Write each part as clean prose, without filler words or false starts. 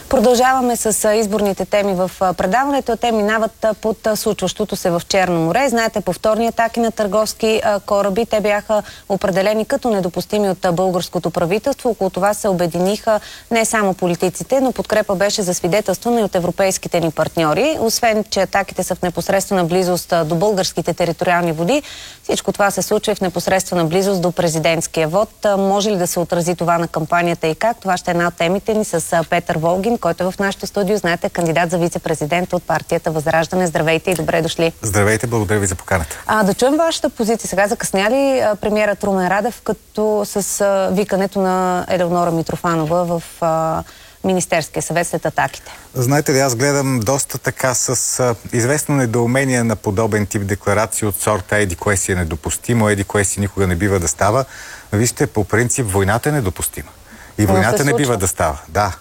Продължаваме с изборните теми в предаването. Те минават под случващото се в Черно море. Знаете, повторни атаки на търговски кораби. Те бяха определени като недопустими от българското правителство. Около това се обединиха не само политиците, но подкрепа беше засвидетелствана и от европейските ни партньори. Освен, че атаките са в непосредствена близост до българските териториални води, всичко това се случва и в непосредствена близост до президентския вод. Може ли да се отрази това на кампанията и как? Това ще е една от темите ни с Петър Волгин, който е в нашото студио. Знаете, кандидат за вице-президент от партията Възраждане. Здравейте и добре дошли. Здравейте, благодаря ви за поканата. Да чуем вашата позиция. Сега закъсня ли премиерът Румен Радев като с викането на Елеонора Митрофанова в Министерския съвет след атаките? Знаете ли, аз гледам доста така с известно недоумение на подобен тип декларации от сорта еди кое си е недопустимо, еди кое си никога не бива да става. Вижте, по принцип войната е недопустима. И войната не бива да става. Да.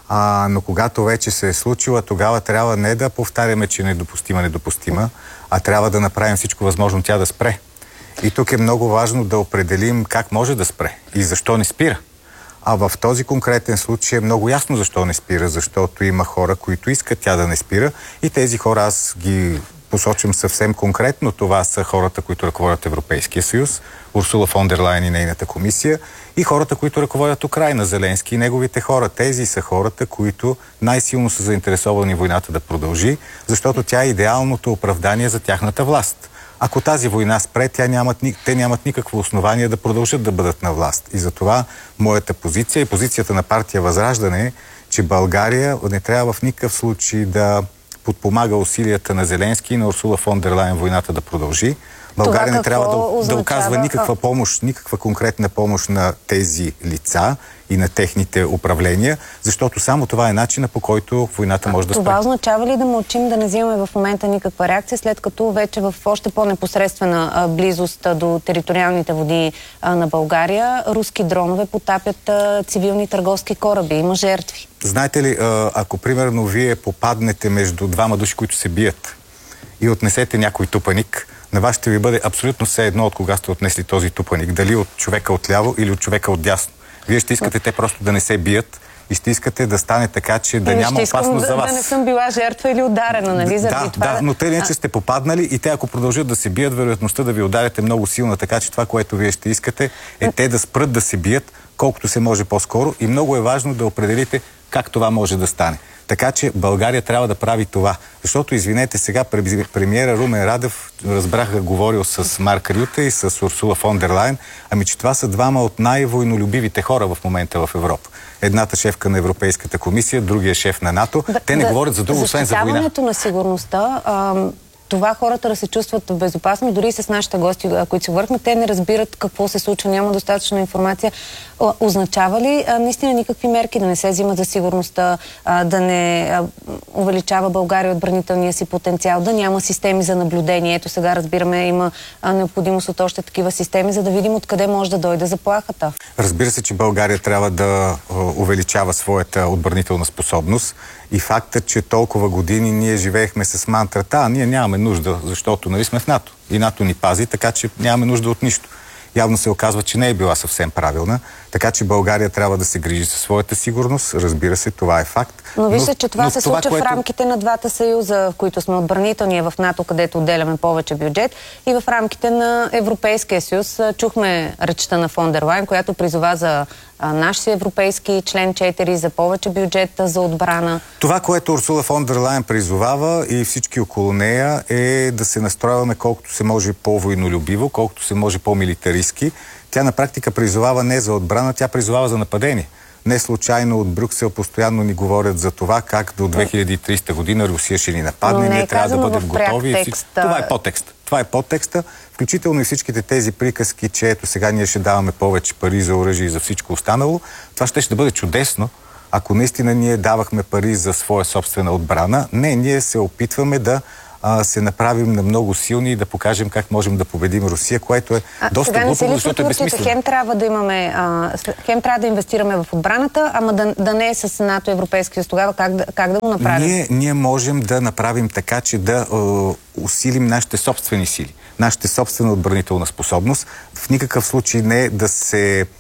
Но когато вече се е случила, тогава трябва не да повтаряме, че е недопустима, а трябва да направим всичко възможно тя да спре. И тук е много важно да определим как може да спре и защо не спира. А в този конкретен случай е много ясно защо не спира, защото има хора, които искат тя да не спира и тези хора аз ги посочвам съвсем конкретно. Това са хората, които ръководят Европейския съюз, Урсула фон дер Лайен и нейната комисия, и хората, които ръководят Украйна, Зеленски и неговите хора. Тези са хората, които най-силно са заинтересовани войната да продължи, защото тя е идеалното оправдание за тяхната власт. Ако тази война спре, те нямат никакво основание да продължат да бъдат на власт. И затова моята позиция и позицията на партия Възраждане е, че България не трябва в никакъв случай да подпомага усилията на Зеленски и на Урсула фон дер Лайен войната да продължи. България не трябва да оказва никаква помощ, никаква конкретна помощ на тези лица и на техните управления, защото само това е начинът, по който войната може да спре. Това означава ли да мълчим, да не взимаме в момента никаква реакция, след като вече в още по-непосредствена близост до териториалните води на България руски дронове потапят цивилни търговски кораби? Има жертви. Знаете ли, ако примерно вие попаднете между двама души, които се бият и отнесете някой тупаник, на вас ще ви бъде абсолютно все едно от кога сте отнесли този тупаник. Дали от човека отляво или от човека отдясно. Вие ще искате те просто да не се бият и ще искате да стане така, че да няма опасност за вас. Да не съм била жертва или ударена, нали? Да, но те не че сте попаднали и те ако продължат да се бият, вероятността да ви ударят е много силна, така че това, което вие ще искате е те да спрат да се бият колкото се може по-скоро и много е важно да определите как това може да стане. Така че България трябва да прави това. Защото, извинете, сега премиера Румен Радев, разбраха, говорил с Марк Рюте и с Урсула фон дер Лайен, че това са двама от най-войнолюбивите хора в момента в Европа. Едната шефка на Европейската комисия, другия шеф на НАТО. Те не говорят за друго, освен за война. Защитаването на сигурността, това хората да се чувстват безопасно, дори и с нашите гости, които си говорихме, те не разбират какво се случва, няма достатъчно информация. Означава ли наистина никакви мерки да не се взимат за сигурността, да не увеличава България отбранителния си потенциал, да няма системи за наблюдение? Ето сега разбираме, има необходимост от още такива системи, за да видим откъде може да дойде заплахата. Разбира се, че България трябва да увеличава своята отбранителна способност и фактът, че толкова години ние живеехме с мантрата, ние нямаме нужда, защото нали сме в НАТО и НАТО ни пази, така че нямаме нужда от нищо. Явно се оказва, че не е била съвсем правилна, така че България трябва да се грижи за своята сигурност. Разбира се, това е факт. Но вижте, че това се случва в рамките на двата съюза, в които сме отбранителни, в НАТО, където отделяме повече бюджет, и в рамките на Европейския съюз. Чухме речта на фон дер Лайен, която призова за наш европейски член 4, за повече бюджет за отбрана. Това, което Урсула фон дер Лайен призовава и всички около нея, е да се настрояваме колкото се може по-войнолюбиво, колкото се може по-милитаристки. Тя на практика призовава не за отбрана, тя призовава за нападение. Не случайно от Брюксел постоянно ни говорят за това как до 2300 година Русия ще ни нападне, ние трябва да бъдем готови. Това е подтекст. Това е подтекста, включително и всичките тези приказки, че ето сега ние ще даваме повече пари за оръжие и за всичко останало. Това ще бъде чудесно, ако наистина ние давахме пари за своя собствена отбрана. Не, ние се опитваме да се направим на много силни и да покажем как можем да победим Русия, което е доста глупо, защото е безсмислено. Хем трябва да имаме, хем трябва да инвестираме в отбраната, ама да не е с НАТО, Европейския съюз. Тогава как да го направим? Ние можем да направим така, че да усилим нашите собствени сили, нашата собствена отбранителна способност. В никакъв случай не да се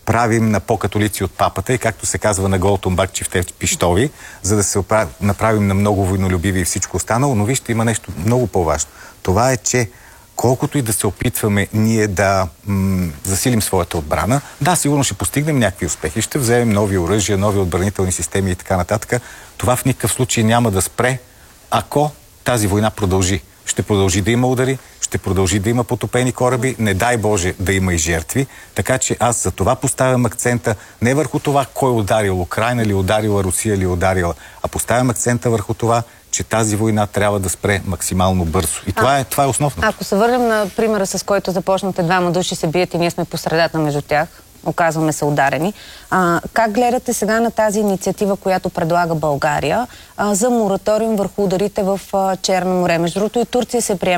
правим на по-католици от папата и както се казва на гол тумбак, чифте пищови, за да се направим на много войнолюбиви и всичко останало. Но вижте, има нещо много по-важно. Това е, че колкото и да се опитваме ние да засилим своята отбрана, да, сигурно ще постигнем някакви успехи, ще вземем нови оръжия, нови отбранителни системи и така нататък. Това в никакъв случай няма да спре, ако тази война продължи. Ще продължи да има удари, ще продължи да има потопени кораби, не дай Боже да има и жертви. Така че аз за това поставям акцента не върху това кой е ударил Украйна или ударила Русия или ударила, а поставям акцента върху това, че тази война трябва да спре максимално бързо. И това е основно. Ако се върнем на примера, с който започнате, двама души се бият и ние сме по средата между тях, оказваме се ударени. Как гледате сега на тази инициатива, която предлага България за мораториум върху ударите в Черно море? Между другото и Турция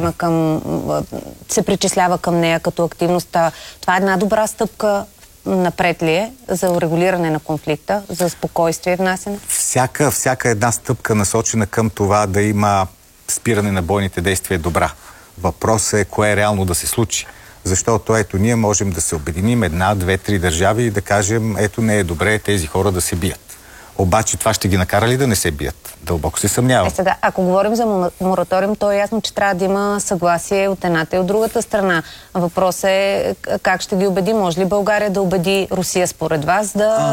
се причислява към нея като активност. Това е една добра стъпка напред ли е за урегулиране на конфликта, за спокойствие внасяне? Всяка една стъпка насочена към това да има спиране на бойните действия е добра. Въпросът е кое е реално да се случи. Защото ето ние можем да се обединим една, две, три държави и да кажем ето не е добре тези хора да се бият. Обаче това ще ги накара ли да не се бият? Дълбоко се съмнявам. Сега, ако говорим за мораториум, то е ясно, че трябва да има съгласие от едната и от другата страна. Въпросът е как ще ги убеди. Може ли България да убеди Русия според вас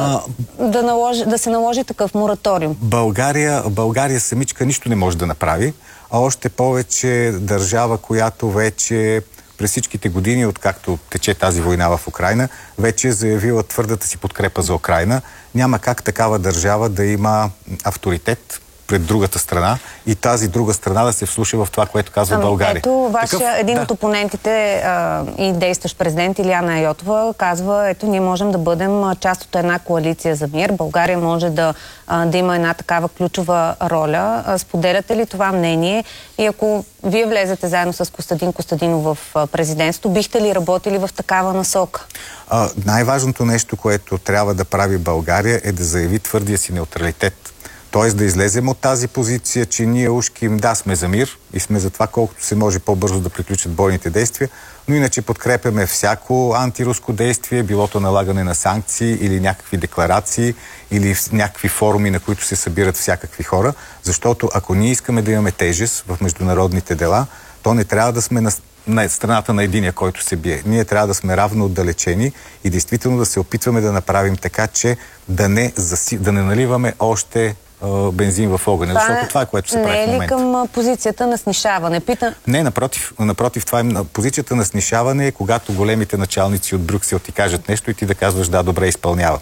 да се наложи такъв мораториум? България самичка нищо не може да направи, а още повече държава, която вече през всичките години, откакто тече тази война в Украйна, вече е заявила твърдата си подкрепа за Украйна. Няма как такава държава да има авторитет пред другата страна и тази друга страна да се вслуша в това, което казва България. Ето, един от опонентите и действащ президент Илияна Йотова казва, ето ние можем да бъдем част от една коалиция за мир. България може да има една такава ключова роля. Споделяте ли това мнение? И ако вие влезете заедно с Костадин Костадинов в президентството, бихте ли работили в такава насока? Най-важното нещо, което трябва да прави България е да заяви твърдия си неутралитет. Т.е. да излезем от тази позиция, че ние ушким, да, сме за мир и сме за това колкото се може по-бързо да приключат бойните действия, но иначе подкрепяме всяко антируско действие, билото налагане на санкции или някакви декларации или някакви форуми, на които се събират всякакви хора, защото ако ние искаме да имаме тежест в международните дела, то не трябва да сме на страната на единия, който се бие. Ние трябва да сме равно отдалечени и действително да се опитваме да направим така, че да не наливаме още бензин в огъня, защото това е което се прави в момента. Не е ли към позицията на снишаване? Не, напротив, това е позицията на снишаване е когато големите началници от Брюксел ти кажат нещо и ти да казваш да, добре, изпълнявам.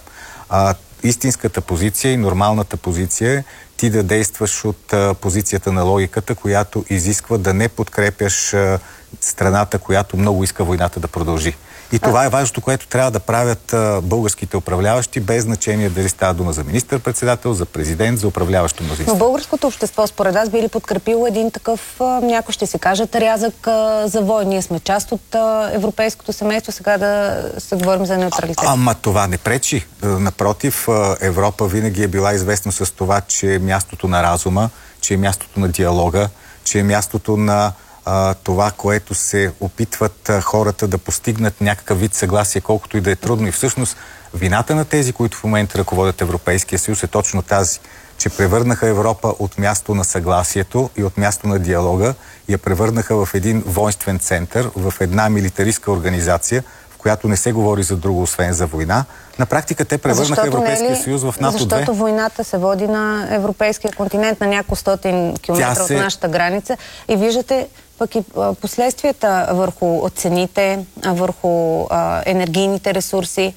Истинската позиция и нормалната позиция е ти да действаш от позицията на логиката, която изисква да не подкрепяш страната, която много иска войната да продължи. И това е важното, което трябва да правят българските управляващи, без значение дали става дума за министър-председател, за президент, за управляващо мнозинство. Но българското общество, според вас, би ли подкрепило един такъв, някой ще си кажат, рязък за вой? Ние сме част от европейското семейство, сега да се говорим за неутралитет. Ама това не пречи. Напротив, Европа винаги е била известна с това, че е мястото на разума, че е мястото на диалога, че е мястото на това, което се опитват хората да постигнат някакъв вид съгласие, колкото и да е трудно. И всъщност вината на тези, които в момента ръководят Европейския съюз, е точно тази, че превърнаха Европа от място на съгласието и от място на диалога и я превърнаха в един воинствен център, в една милитаристка организация, в която не се говори за друго, освен за война. На практика те превърнаха Европейския съюз в НАТО 2. Защото войната се води на европейския континент, на няколко стотин километра от нашата граница. И виждате пък и последствията върху цените, върху енергийните ресурси.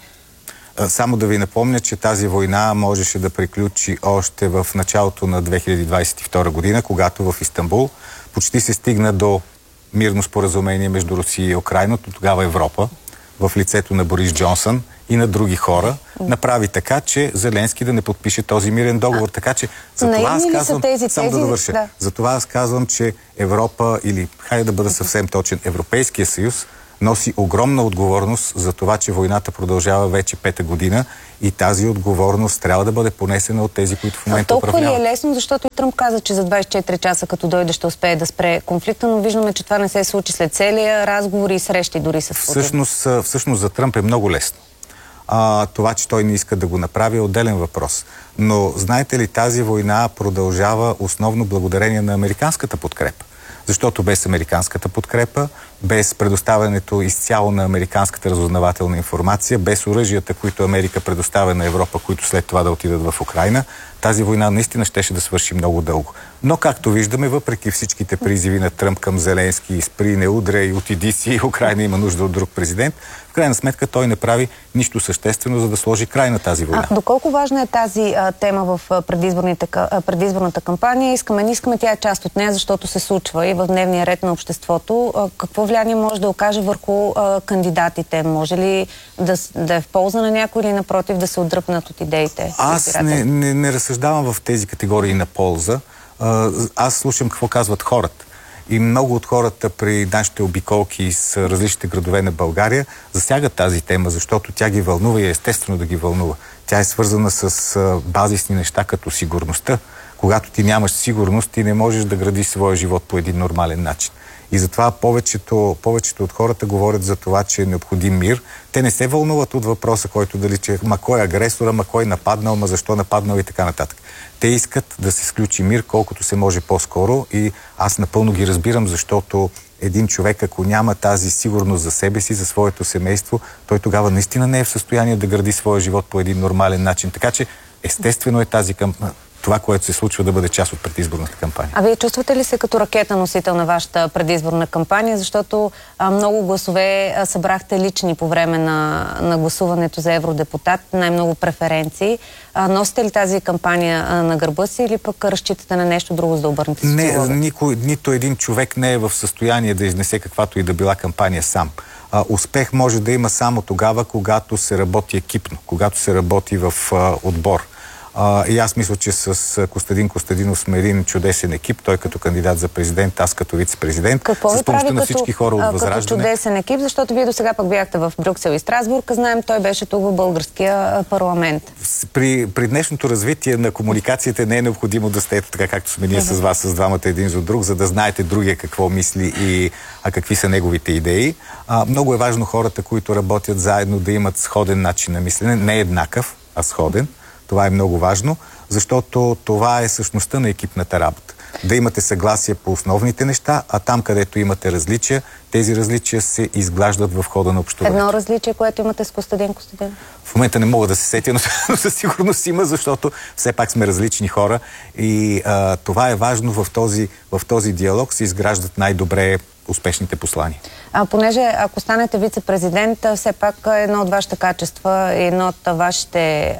Само да ви напомня, че тази война можеше да приключи още в началото на 2022 година, когато в Истанбул почти се стигна до мирно споразумение между Русия и Украйна, тогава Европа, в лицето на Борис Джонсън и на други хора, направи така, че Зеленски да не подпише този мирен договор. Така че, за това аз казвам, само да довърша, за това аз казвам, че Европа, или хайде да бъда съвсем точен, Европейския съюз носи огромна отговорност за това, че войната продължава вече 5-та година и тази отговорност трябва да бъде понесена от тези, които в момента управляват. Толкова ли е лесно, защото и Тръмп каза, че за 24 часа като дойде ще успее да спре конфликта, но виждаме, че това не се случи след целия разговор и срещи дори с Путин. Всъщност за Тръмп е много лесно. Това, че той не иска да го направи, е отделен въпрос. Но знаете ли, тази война продължава основно благодарение на американската подкрепа. Защото без американската подкрепа, без предоставянето изцяло на американската разузнавателна информация, без оръжията, които Америка предоставя на Европа, които след това да отидат в Украйна, тази война наистина щеше да свърши много дълго. Но, както виждаме, въпреки всичките призиви на Тръмп към Зеленски, спри, не удряй, отиди си, Украйна има нужда от друг президент, в крайна сметка той не прави нищо съществено, за да сложи край на тази война. Доколко важна е тази тема в предизборната кампания? Искаме, не искаме, тя е част от нея, защото се случва и в дневния ред на обществото. Какво влияние може да окаже върху кандидатите? Може ли да е в полза на някой или напротив да се отдръпнат от идеите? Аз не разсъждавам в тези категории на полза. Аз слушам какво казват хората. И много от хората при нашите обиколки с различните градове на България засягат тази тема, защото тя ги вълнува и е естествено да ги вълнува. Тя е свързана с базисни неща като сигурността. Когато ти нямаш сигурност, ти не можеш да градиш своя живот по един нормален начин. И затова повечето от хората говорят за това, че е необходим мир. Те не се вълнуват от въпроса, който дали че кой е агресора, кой е нападнал, защо нападнал и така нататък. Те искат да се сключи мир колкото се може по-скоро и аз напълно ги разбирам, защото един човек, ако няма тази сигурност за себе си, за своето семейство, той тогава наистина не е в състояние да гради своя живот по един нормален начин. Така че естествено е това, което се случва, да бъде част от предизборната кампания. А вие чувствате ли се като ракета носител на вашата предизборна кампания? Защото много гласове събрахте лични по време на гласуването за евродепутат, най-много преференции. Носите ли тази кампания на гърба си или пък разчитате на нещо друго, за да обърнете си? Нито един човек не е в състояние да изнесе каквато и да била кампания сам. Успех може да има само тогава, когато се работи екипно, когато се работи в отбор. И аз мисля, че с Костадин Костадинов сме един чудесен екип. Той като кандидат за президент, аз като вице-президент. Какво ви прави като чудесен екип? Защото вие до сега пък бяхте в Брюксел и Страсбург. Знаем, той беше тук в българския парламент. При днешното развитие на комуникацията не е необходимо да сте така, както сме ние с вас, с двамата един за друг, за да знаете другия какво мисли и какви са неговите идеи. Много е важно хората, които работят заедно, да имат сходен начин на мислене. Не еднакъв, а сходен. Това е много важно, защото това е същността на екипната работа. Да имате съгласие по основните неща, а там, където имате различия, тези различия се изглаждат в хода на общуването. Едно различие, което имате с Костадин Костадинов? В момента не мога да се сетя, но със сигурност има, защото все пак сме различни хора и това е важно в този диалог се изграждат най-добре успешните послания. Понеже ако станете вице-президент, все пак едно от вашите качества, едно от вашите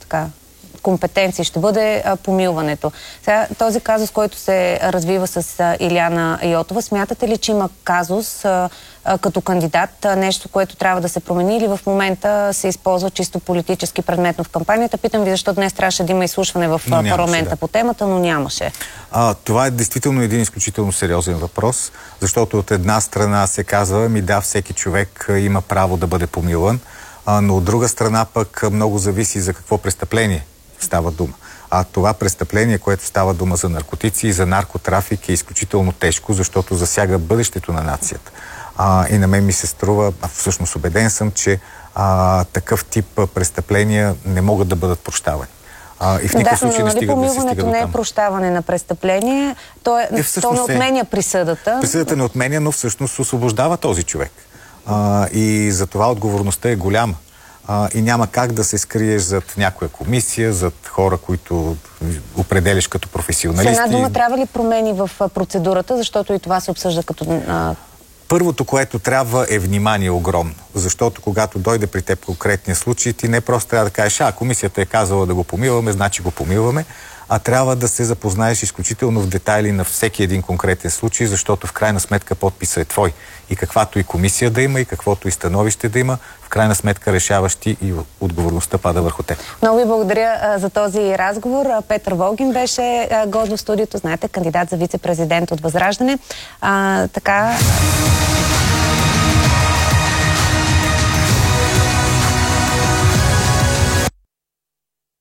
компетенции ще бъде помилването. Сега, този казус, който се развива с Илияна Йотова, смятате ли, че има казус като кандидат, нещо, което трябва да се промени или в момента се използва чисто политически предметно в кампанията? Питам ви, защото днес трябваше да има изслушване в парламента по темата, но нямаше. Това е действително един изключително сериозен въпрос, защото от една страна се казва, всеки човек има право да бъде помилван, но от друга страна пък много зависи за какво престъпление става дума. Това престъпление, което става дума за наркотици и за наркотрафик, е изключително тежко, защото засяга бъдещето на нацията. И на мен ми се струва, всъщност убеден съм, че такъв тип престъпления не могат да бъдат прощавани. И в никакъв случай не стига да се стига до там. Помилването не е прощаване на престъпление, то не отменя присъдата. Присъдата не отменя, но всъщност освобождава този човек. И за това отговорността е голяма. И няма как да се скриеш зад някоя комисия, зад хора, които определяш като професионалисти. С една дума, трябва ли промени в процедурата, защото и това се обсъжда като... Първото, което трябва, е внимание огромно. Защото когато дойде при теб конкретния случай, ти не просто трябва да кажеш, комисията е казала да го помилваме, значи го помилваме, а трябва да се запознаеш изключително в детайли на всеки един конкретен случай, защото в крайна сметка подписът е твой. И каквато и комисия да има, и каквото и становище да има, в крайна сметка решаващи и отговорността пада върху теб. Много ви благодаря за този разговор. Петър Волгин беше гост в студиото, знаете, кандидат за вице-президент от Възраждане.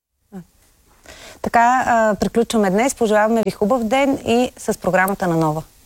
Така приключваме днес. Пожелаваме ви хубав ден и с програмата на Нова.